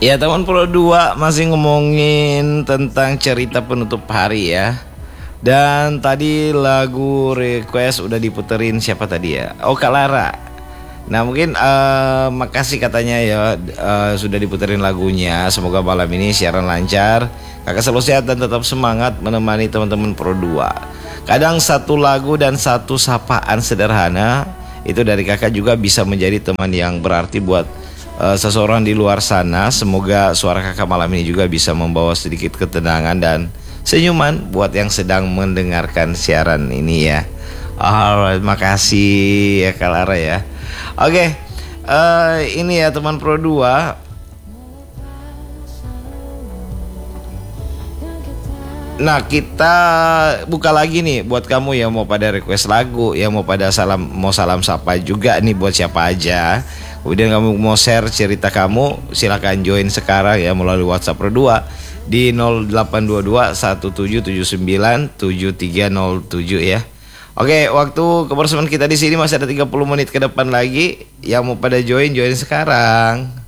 Ya teman Pro 2 masih ngomongin tentang cerita penutup hari ya. Dan tadi lagu request udah diputerin siapa tadi ya? Oh, Kak Lara. Nah mungkin makasih katanya ya, sudah diputerin lagunya. Semoga malam ini siaran lancar, kakak selalu sehat dan tetap semangat menemani teman-teman Pro 2. Kadang satu lagu dan satu sapaan sederhana itu dari kakak juga bisa menjadi teman yang berarti buat seseorang di luar sana. Semoga suara kakak malam ini juga bisa membawa sedikit ketenangan dan senyuman buat yang sedang mendengarkan siaran ini ya. Alright, makasih ya Kak Lara ya. Oke, ini ya teman Pro 2. Nah kita buka lagi nih buat kamu yang mau pada request lagu, yang mau pada salam sapa juga nih buat siapa aja. Kemudian kamu mau share cerita kamu, silakan join sekarang ya melalui WhatsApp Pro 2 di 0822 1779 7307 ya. Oke, waktu kebersamaan kita di sini masih ada 30 menit ke depan lagi. Yang mau pada join sekarang.